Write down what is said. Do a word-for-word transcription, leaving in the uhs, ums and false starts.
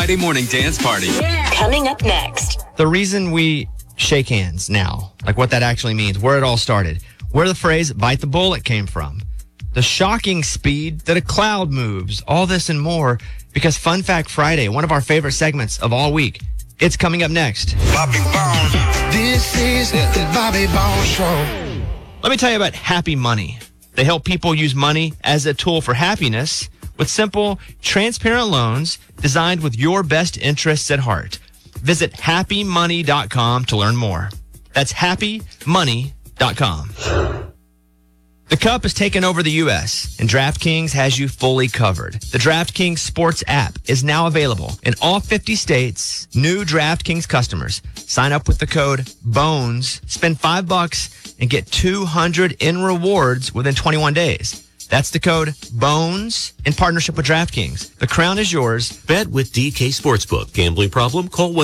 Friday morning dance party. Yeah. Coming up next. The reason we shake hands now, like what that actually means, where it all started, where the phrase bite the bullet came from, the shocking speed that a cloud moves, all this and more, because Fun Fact Friday, one of our favorite segments of all week, it's coming up next. Bobby Bones. This is the Bobby Bones Show. Let me tell you about Happy Money. They help people use money as a tool for happiness with simple, transparent loans designed with your best interests at heart. Visit happy money dot com to learn more. That's happy money dot com. The Cup has taken over the U S, and DraftKings has you fully covered. The DraftKings Sports app is now available in all fifty states. New DraftKings customers sign up with the code BONES, spend five bucks, and get two hundred in rewards within twenty-one days. That's the code BONES in partnership with DraftKings. The crown is yours. Bet with D K Sportsbook. Gambling problem? Call one